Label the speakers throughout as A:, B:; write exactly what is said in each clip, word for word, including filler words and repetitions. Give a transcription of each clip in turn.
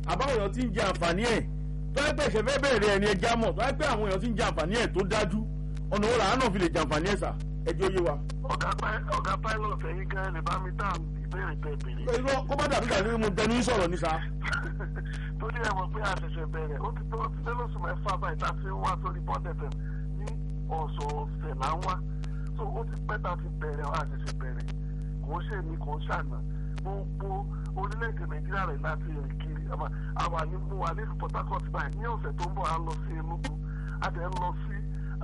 A: àbáwọn èèyàn ti ń jẹ àǹfààní ẹ̀ tó ẹ pẹ́ ṣẹ̀fẹ́ bẹ̀rẹ̀ ẹni ẹja mọ̀ tó ẹ pẹ́ àwọn èèyàn ti ń jẹ àǹfààní ẹ̀ tó dájú ọ̀nà wo làwọn náà fi lè jẹ àǹfààní ẹ̀ sà ẹjọ́ yé wa.
B: ọ̀gá pilot ẹ̀yin gan lè bá mi dá ìbéèrè tẹ béèrè.
A: irọ́ kó bá dàbí dàbí mo tẹnu sọ̀rọ̀ ní sa.
B: torí ẹ mọ̀ pé àṣẹ̀ṣẹ̀ bẹ̀rẹ̀ ó ti tó ó ti lé lóṣù mẹ́fà báyìí tá a fi ń wá sórí bọ́ndẹ̀tẹ̀ ní ọ̀sọ̀ọ̀sẹ̀ là ń wá so ó ti pẹ́ tá a ti bẹ̀rẹ̀ àṣẹ̀ṣẹ̀ bẹ̀rẹ̀ kò ń ṣe mí kò ń ṣàná gbogbo orílẹ̀-èdè nàìjíríà rẹ̀ láti rìn kiri àwa ní mo wà nílùú Port Harcourt báyìí ní ọ̀sẹ̀ tó ń bọ̀ à ń lọ sí Enugu a dẹ̀ ń lọ sí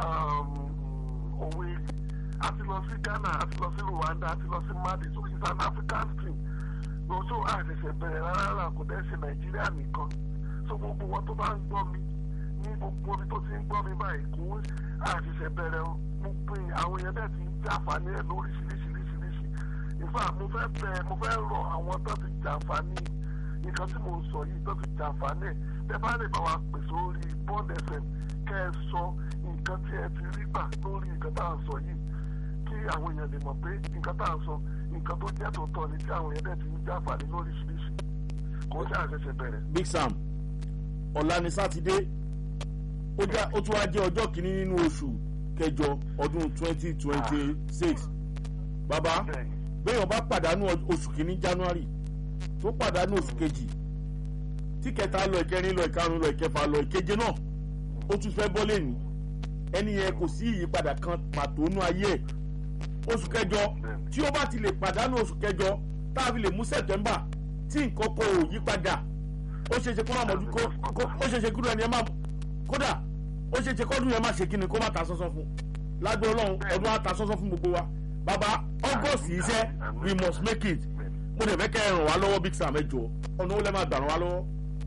B: Owerri a ti lọ sí Ghana a ti lọ sí Rwanda a ti lọ sí Mali so it's an African stream lọ́sọ̀ àṣẹ̀ṣẹ̀ bẹ̀rẹ̀ rárá kò dẹ̀ ṣe nàìjíríà nìkan so gbogbo wọn tó bá ń gbọ́ mi ní gbogbo orí tó ti ń gbọ́ mi báyìí kò àṣẹ̀ṣẹ̀ bẹ̀rẹ̀ gbogbo àwọn èèyàn dẹ̀ ti ń jàǹfààní ẹ̀ lóríṣiríṣiríṣiríṣi ìfà mo fẹ́ bẹ̀ mo fẹ́ rọ àwọn tó ti jàǹfààní nǹkan tí mo sọ yìí tó ti jàǹfààní ẹ̀ tẹ́ bá lè bá wa pè sórí Bond F M kẹ́ ẹ sọ nǹkan tí ẹ ti rí gbà lórí nǹkan tá à ń sọ yìí kí àwọn èèyàn lè mọ̀ pé nǹkan tá à ń sọ nǹkan tó jẹ́ tó tọ́ ni tí àwọn èèyàn dẹ̀ ti ń jàǹfààní lóríṣiríṣi kò sí àṣẹ̀ṣẹ̀ bẹ̀rẹ̀.
A: Big Sam ọ̀la ni sátidé ó tún wá jẹ́ ọjọ́ kìíní nínú oṣù kẹjọ ọdún twenty twenty six bàbá béèyàn bá pàdánù oṣù kìíní January tó pàdánù oṣù kejì tí kẹta lọ ìkẹrin lọ ìkarùn lọ ìkẹfà lọ ìkeje náà ó tún fẹ́ bọ́ lẹ́nu ẹni yẹn kò sí ìyípadà kan pàtó nú ayé ẹ̀ oṣù kẹjọ tí ó bá ti lè pàdánù oṣù kẹjọ tá a fi lè mú September tí nǹkan kò yípadà ó ṣe ṣe kó má mọ̀jú kó ó ṣe ṣe kúrò ẹni ẹ má kódà ó ṣe ṣe kọ́dún yẹn má ṣe kíni kó má ta sọ́sọ́ fún lágbó ọlọ́run ọdún á ta sọ́sọ́ fún gbogbo wa bàbá August yìí ṣe we must make it mo dẹ̀ fẹ́ kẹ́ ẹ ràn wá lọ́wọ́ Big Sam ẹ jọ̀ọ́ ọ̀nà ó lẹ́ máa gbà ràn wá lọ́wọ́.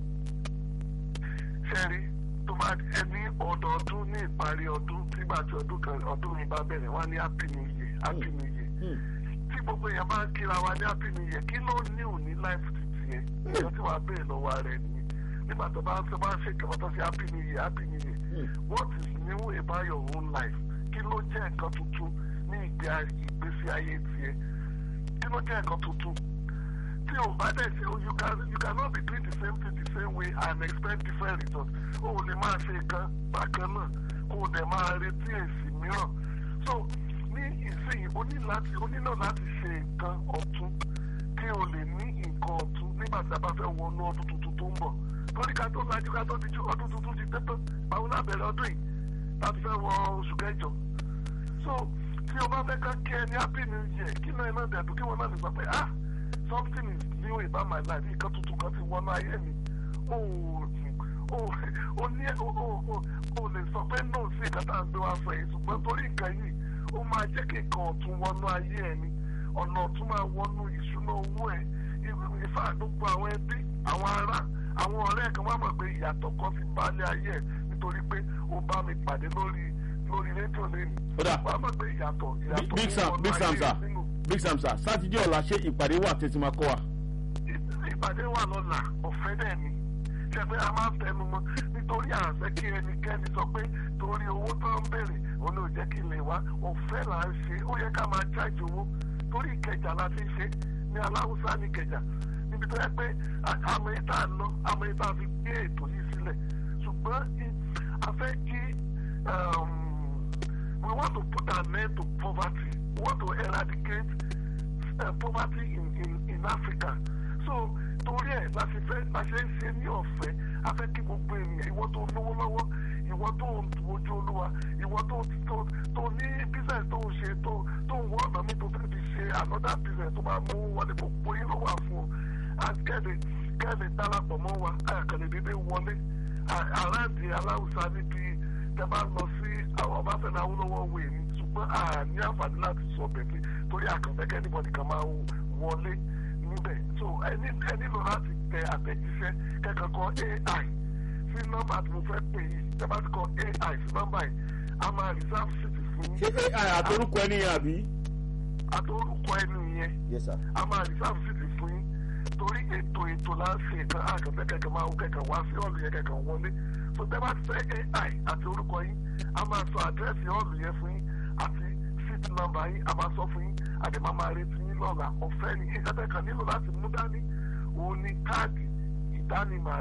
B: sẹ́rí tó bá ẹni ọdọọdún ní ìparí ọdún nígbà tí ọdún kan ọdún mi bá bẹ̀rẹ̀ wá ní happy new year happy new year tí gbogbo èèyàn bá ń kíra wa ní happy new year kí ló ní òní life títì yẹn ìyẹn tí wàá bẹ̀rẹ̀ lọ́wọ́ rẹ̀ nìyẹn nígbà tó bá ń sọ bá ń ṣe kẹfọ́ tó ṣe happy new year happy new year what is new about your own life kí ló jẹ́ nǹkan tuntun ní ìgbésí ayé tiẹ̀ kí ló jẹ́ nǹkan tuntun tí o bá dẹ̀ ṣe you can you cannot be doing the same thing the same way and expect different results o ò lè máa ṣe nǹkan bákan náà kó o dẹ̀ máa retí èsì mìíràn so ní ìsìn o ní láti o ní náà láti ṣe nǹkan ọ̀tun kí o lè ní nǹkan ọ̀tun nígbà tí a bá fẹ́ wọnú ọdún tuntun tó ń bọ̀ torí ká tó lajú ká tó dijú ọdún tuntun ti tẹ́tọ́ báwo lábẹ̀rẹ̀ ọdún yìí láti fẹ́ wọ oṣù kẹjọ so tí o bá fẹ́ ká kí ẹni happy new year kí náà iná dẹ̀dùn kí wọ́n náà lè sọ pé ah something is new about my life nǹkan tuntun kan ti wọnú ayé mi o ò ní o lè sọ pé no sí nǹkan tá à ń gbé wá sọ yìí ṣùgbọ́n torí nǹkan yìí ó máa jẹ́ kí nǹkan ọ̀tun wọnú ayé ẹ̀ ni ọ̀nà ọ̀tun máa wọnú ìṣúná owó ẹ̀ ìfà gbogbo àwọn ẹbí àwọn ará àwọn ọ̀rẹ́ kan wá mọ̀ pé ìyàtọ̀ kan ti bá lé ayé ẹ̀ nítorí pé ó bá mi pàdé lórí lórí rédíò lẹ́nu wàá mọ̀ pé ìyàtọ̀ ìyàtọ̀
A: Big Sam Big Sam sir Big Sam sir sátidé ọ̀la ṣé ìpàdé wà tẹ́tí máa kọ́ wa.
B: ìpàdé wà lọ́la ọ̀fẹ́ dẹ̀ ni ṣẹ́fẹ́ a máa ń tẹnu mọ́ nítorí àṣẹ kí ẹnikẹ́ni sọ pé torí owó tó ń béèrè òun ò jẹ́ kí n lè wá ọ̀fẹ́ là ń ṣe ó yẹ ká máa chájì owó torí Ìkẹjà la ti ṣe ní aláwùsá ní Ìkẹjà níbi tó yẹ pé àmọ́ ìta ná àmọ́ ìta fi gbé ètò yìí sílẹ̀ ṣùgbọ́n a fẹ́ kí we want to put an end to poverty we want to eradicate uh, poverty in, in, in Africa so torí ẹ̀ la ṣe fẹ́ la ṣe ń ṣe ní ọ̀fẹ́ a fẹ́ kí gbogbo ènìyàn ìwọ tó lówó lọ́wọ́ ìwọ tó ń wojú Olúwa ìwọ tó tó tó ní business tó ń ṣe tó tó ń wọ ọ̀nà mi tó fẹ́ fi ṣe another business tó máa mú wọlé gbogbo yín ló wà fún ọ and kẹ́lẹ̀ kẹ́lẹ̀ darapọ̀ mọ́ wa àkàlẹ̀ dédé wọlé aráàlú aláwùsá níbi tẹ́ bá lọ sí àwọn Ọbáfẹ́mi Awólọ́wọ̀ wẹ̀ ní ṣùgbọ́n a ní àǹfààní láti sọ bẹ̀tẹ̀ torí àkànfẹ́kẹ́ níbọ̀dì kan máa wọlé níbẹ̀ so ẹni nílò láti tẹ àtẹ̀jíṣẹ́ kẹ́kọ̀ọ́ kọ A I sí nọ́mbà tí mo fẹ́ pè yìí tẹ́ bá ti kọ A I sí nọ́mbà yìí a máa reserve seat fún yín.
A: ṣé A I àtorúkọ ẹni yẹn àbí.
B: àtorúkọ ẹni yẹn
A: yes sir.
B: a máa reserve seat fún yín torí ètò ètò láǹṣe nǹkan àkànfẹ́ kẹ̀kẹ́ máa wọ kẹ̀kẹ́ wá sí ọ̀lù yẹn kẹ̀kẹ́ wọlé so tẹ́ bá ti fẹ́ A I àti orúkọ yín a máa sọ àdírẹ́sì ọ̀lù yẹn fún yín àti seat number yín a máa sọ fún yín àdèmá máa retí yín lọ́la ọ̀fẹ́ ni ìjọba kan nílò láti mú dání òun ni káàdì ìdánimọ̀